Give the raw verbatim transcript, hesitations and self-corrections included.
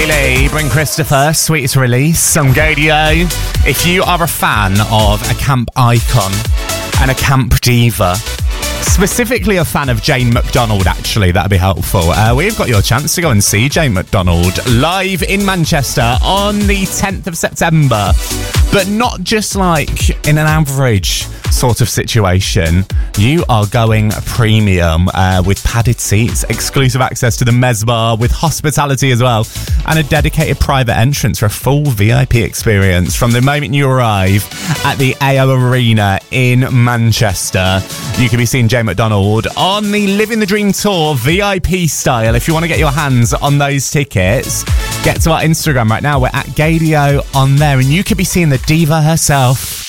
Katie Lee, Bryn Christopher, sweetest release on Gadio. If you are a fan of a camp icon and a camp diva, specifically a fan of Jane McDonald, actually, that'd be helpful. Uh, we've got your chance to go and see Jane McDonald live in Manchester on the tenth of September. But not just like in an average sort of situation. You are going premium uh, with padded seats, exclusive access to the Mez Bar with hospitality as well, and a dedicated private entrance for a full V I P experience from the moment you arrive at the A O Arena in Manchester. You can be seeing Jane McDonald on the Living the Dream Tour V I P style. If you want to get your hands on those tickets, get to our Instagram right now. We're at Gadio on there, and you could be seeing the diva herself.